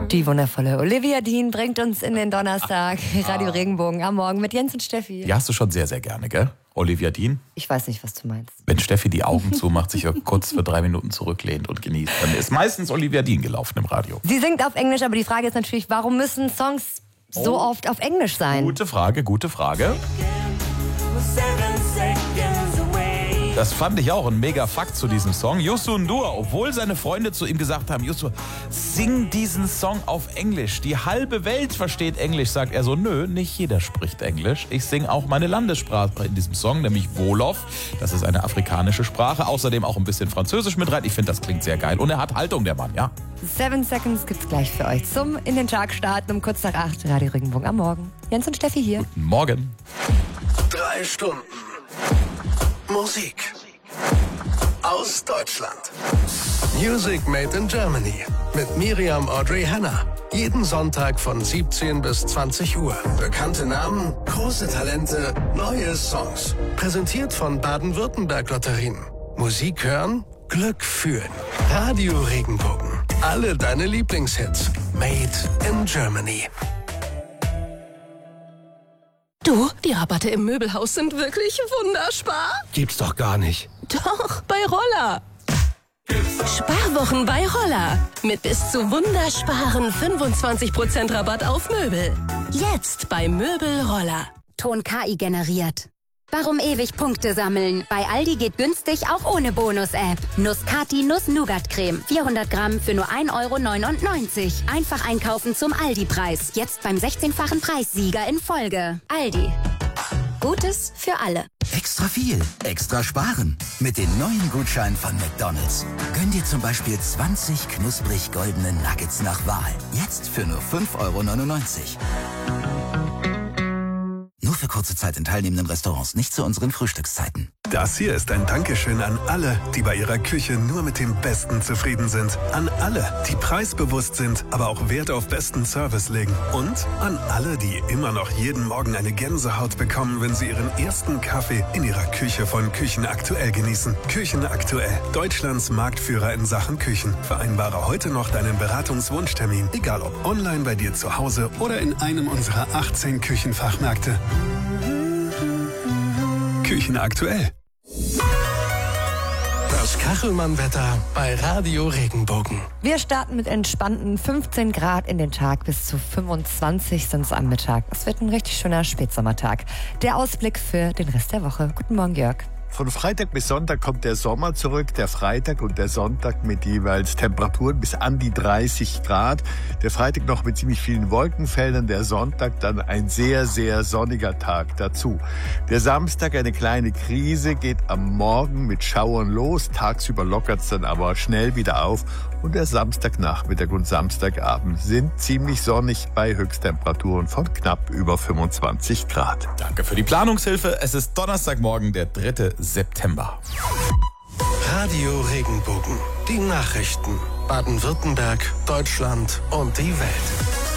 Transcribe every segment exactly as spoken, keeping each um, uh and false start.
Die wundervolle Olivia Dean bringt uns in den Donnerstag. Radio Regenbogen am Morgen mit Jens und Steffi. Die hast du schon sehr, sehr gerne, gell? Olivia Dean. Ich weiß nicht, was du meinst. Wenn Steffi die Augen zumacht, sich kurz für drei Minuten zurücklehnt und genießt, dann ist meistens Olivia Dean gelaufen im Radio. Sie singt auf Englisch, aber die Frage ist natürlich, warum müssen Songs so oh. oft auf Englisch sein? Gute Frage, gute Frage. Das fand ich auch ein mega Fakt zu diesem Song. Youssou N'Dour, obwohl seine Freunde zu ihm gesagt haben, Youssou, sing diesen Song auf Englisch. Die halbe Welt versteht Englisch, sagt er so, nö, nicht jeder spricht Englisch. Ich singe auch meine Landessprache in diesem Song, nämlich Wolof. Das ist eine afrikanische Sprache, außerdem auch ein bisschen Französisch mit rein. Ich finde, das klingt sehr geil. Und er hat Haltung, der Mann, ja. Seven Seconds gibt's gleich für euch zum in den Tag starten um kurz nach acht. Radio Regenbogen am Morgen. Jens und Steffi hier. Guten Morgen. Drei Stunden Musik aus Deutschland. Music Made in Germany mit Miriam Audrey Hanna. Jeden Sonntag von siebzehn bis zwanzig Uhr. Bekannte Namen, große Talente, neue Songs. Präsentiert von Baden-Württemberg Lotterien. Musik hören, Glück fühlen. Radio Regenbogen. Alle deine Lieblingshits. Made in Germany. Du, die Rabatte im Möbelhaus sind wirklich wunderspar. Gibt's doch gar nicht. Doch, bei Roller. Sparwochen bei Roller. Mit bis zu wundersparen fünfundzwanzig Prozent Rabatt auf Möbel. Jetzt bei Möbel Roller. Ton K I generiert. Warum ewig Punkte sammeln? Bei Aldi geht günstig auch ohne Bonus-App. Nuss-Kati Nuss-Nougat-Creme. vierhundert Gramm für nur ein Euro neunundneunzig. Einfach einkaufen zum Aldi-Preis. Jetzt beim sechzehnfachen Preissieger in Folge. Aldi. Gutes für alle. Extra viel, extra sparen. Mit den neuen Gutscheinen von McDonald's. Gönn dir zum Beispiel zwanzig knusprig goldene Nuggets nach Wahl. Jetzt für nur fünf Euro neunundneunzig. Nur für kurze Zeit in teilnehmenden Restaurants, nicht zu unseren Frühstückszeiten. Das hier ist ein Dankeschön an alle, die bei ihrer Küche nur mit dem Besten zufrieden sind. An alle, die preisbewusst sind, aber auch Wert auf besten Service legen. Und an alle, die immer noch jeden Morgen eine Gänsehaut bekommen, wenn sie ihren ersten Kaffee in ihrer Küche von Küchen aktuell genießen. Küchen aktuell, Deutschlands Marktführer in Sachen Küchen. Vereinbare heute noch deinen Beratungswunschtermin, egal ob online bei dir zu Hause oder in einem unserer achtzehn Küchenfachmärkte. Küchen aktuell. Das Kachelmann-Wetter bei Radio Regenbogen. Wir starten mit entspannten fünfzehn Grad in den Tag, bis zu fünfundzwanzig sind es am Mittag. Es wird ein richtig schöner Spätsommertag. Der Ausblick für den Rest der Woche. Guten Morgen, Jörg. Von Freitag bis Sonntag kommt der Sommer zurück, der Freitag und der Sonntag mit jeweils Temperaturen bis an die dreißig Grad. Der Freitag noch mit ziemlich vielen Wolkenfeldern, der Sonntag dann ein sehr, sehr sonniger Tag dazu. Der Samstag eine kleine Krise, geht am Morgen mit Schauern los, tagsüber lockert es dann aber schnell wieder auf. Und der Samstagnachmittag und Samstagabend sind ziemlich sonnig bei Höchsttemperaturen von knapp über fünfundzwanzig Grad. Danke für die Planungshilfe. Es ist Donnerstagmorgen, der dritte September. Radio Regenbogen. Die Nachrichten. Baden-Württemberg, Deutschland und die Welt.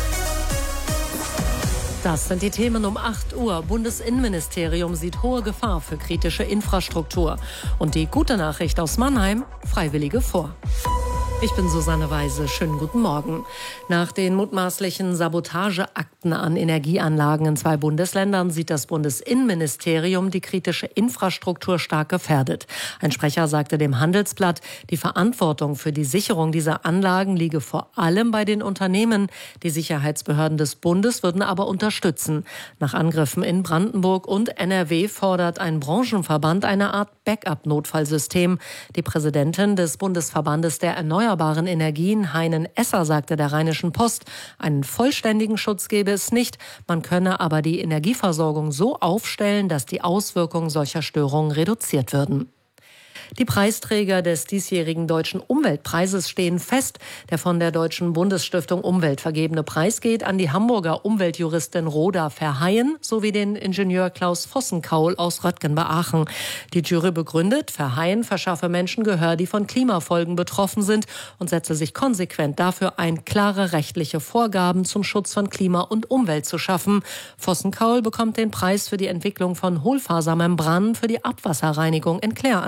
Das sind die Themen um acht Uhr. Bundesinnenministerium sieht hohe Gefahr für kritische Infrastruktur. Und die gute Nachricht aus Mannheim, Freiwillige vor. Ich bin Susanne Weise. Schönen guten Morgen. Nach den mutmaßlichen Sabotageakten an Energieanlagen in zwei Bundesländern sieht das Bundesinnenministerium die kritische Infrastruktur stark gefährdet. Ein Sprecher sagte dem Handelsblatt, die Verantwortung für die Sicherung dieser Anlagen liege vor allem bei den Unternehmen. Die Sicherheitsbehörden des Bundes würden aber unterstützen. Nach Angriffen in Brandenburg und N R W fordert ein Branchenverband eine Art Backup-Notfallsystem. Die Präsidentin des Bundesverbandes der Erneuerbaren Energien, Heinen Esser, sagte der Rheinischen Post, einen vollständigen Schutz gebe es nicht. Man könne aber die Energieversorgung so aufstellen, dass die Auswirkungen solcher Störungen reduziert würden. Die Preisträger des diesjährigen Deutschen Umweltpreises stehen fest. Der von der Deutschen Bundesstiftung Umwelt vergebene Preis geht an die Hamburger Umweltjuristin Rhoda Verheyen sowie den Ingenieur Klaus Vossenkaul aus Röttgen bei Aachen. Die Jury begründet, Verheyen verschaffe Menschen Gehör, die von Klimafolgen betroffen sind und setze sich konsequent dafür ein, klare rechtliche Vorgaben zum Schutz von Klima und Umwelt zu schaffen. Vossenkaul bekommt den Preis für die Entwicklung von Hohlfasermembranen für die Abwasserreinigung in Kläranlagen.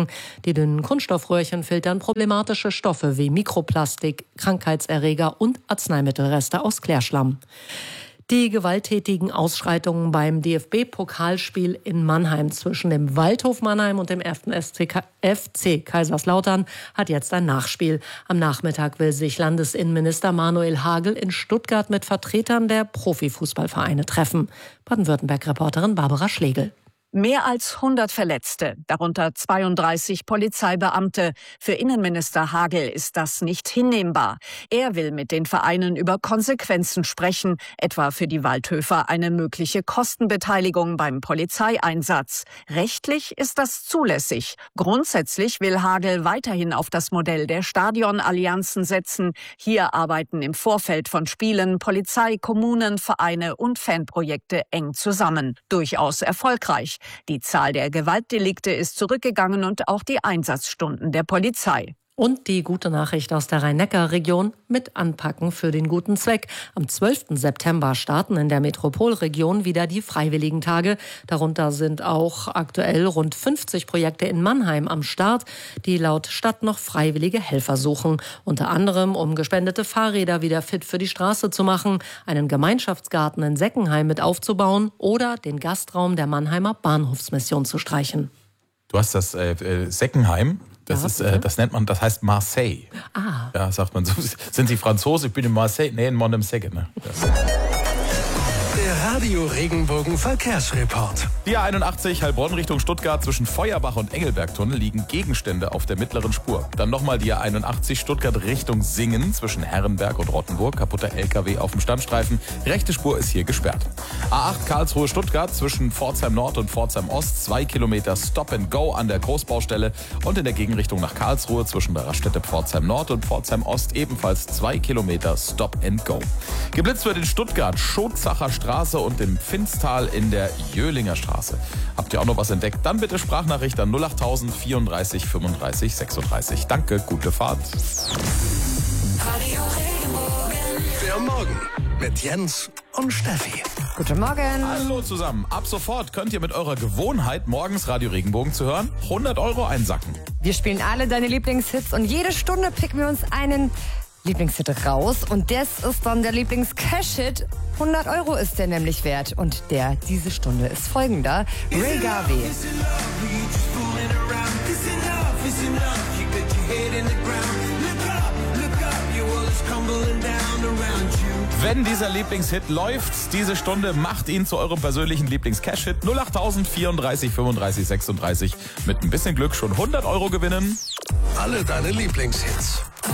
machen. Die dünnen Kunststoffröhrchen filtern problematische Stoffe wie Mikroplastik, Krankheitserreger und Arzneimittelreste aus Klärschlamm. Die gewalttätigen Ausschreitungen beim D F B-Pokalspiel in Mannheim zwischen dem Waldhof Mannheim und dem ersten F C Kaiserslautern hat jetzt ein Nachspiel. Am Nachmittag will sich Landesinnenminister Manuel Hagel in Stuttgart mit Vertretern der Profifußballvereine treffen. Baden-Württemberg-Reporterin Barbara Schlegel. Mehr als hundert Verletzte, darunter zweiunddreißig Polizeibeamte. Für Innenminister Hagel ist das nicht hinnehmbar. Er will mit den Vereinen über Konsequenzen sprechen, etwa für die Waldhöfer eine mögliche Kostenbeteiligung beim Polizeieinsatz. Rechtlich ist das zulässig. Grundsätzlich will Hagel weiterhin auf das Modell der Stadionallianzen setzen. Hier arbeiten im Vorfeld von Spielen Polizei, Kommunen, Vereine und Fanprojekte eng zusammen. Durchaus erfolgreich. Die Zahl der Gewaltdelikte ist zurückgegangen und auch die Einsatzstunden der Polizei. Und die gute Nachricht aus der Rhein-Neckar-Region mit Anpacken für den guten Zweck. Am zwölften September starten in der Metropolregion wieder die Freiwilligentage. Darunter sind auch aktuell rund fünfzig Projekte in Mannheim am Start, die laut Stadt noch freiwillige Helfer suchen. Unter anderem, um gespendete Fahrräder wieder fit für die Straße zu machen, einen Gemeinschaftsgarten in Seckenheim mit aufzubauen oder den Gastraum der Mannheimer Bahnhofsmission zu streichen. Du hast das äh, äh, Seckenheim. Das ja, ist, äh, das nennt man, das heißt Marseille. Ah. Ja, sagt man so. Sind Sie Franzose? Ich bin in Marseille. Nee, in Monemsegge, ne? Der Radio Regenbogen Verkehrsreport. Die A einundachtzig Heilbronn Richtung Stuttgart zwischen Feuerbach und Engelbergtunnel liegen Gegenstände auf der mittleren Spur. Dann nochmal die A einundachtzig Stuttgart Richtung Singen zwischen Herrenberg und Rottenburg. Kaputter L K W auf dem Standstreifen. Rechte Spur ist hier gesperrt. A acht Karlsruhe Stuttgart zwischen Pforzheim Nord und Pforzheim Ost. Zwei Kilometer Stop and Go an der Großbaustelle. Und in der Gegenrichtung nach Karlsruhe zwischen der Raststätte Pforzheim Nord und Pforzheim Ost ebenfalls zwei Kilometer Stop and Go. Geblitzt wird in Stuttgart Schotzacher Straße und im Finstal in der Jöhlinger Straße. Habt ihr auch noch was entdeckt? Dann bitte Sprachnachricht an null achttausend vierunddreißig fünfunddreißig sechsunddreißig. Danke, gute Fahrt. Der Morgen mit Jens und Steffi. Guten Morgen. Hallo zusammen. Ab sofort könnt ihr mit eurer Gewohnheit, morgens Radio Regenbogen zu hören, hundert Euro einsacken. Wir spielen alle deine Lieblingshits und jede Stunde picken wir uns einen Lieblingshit raus. Und das ist dann der Lieblings-Cash-Hit. hundert Euro ist der nämlich wert. Und der diese Stunde ist folgender. Ray Garvey. Wenn dieser Lieblingshit läuft, diese Stunde macht ihn zu eurem persönlichen Lieblings-Cash-Hit. null achttausend vierunddreißig fünfunddreißig sechsunddreißig. Mit ein bisschen Glück schon hundert Euro gewinnen. Alle deine Lieblingshits.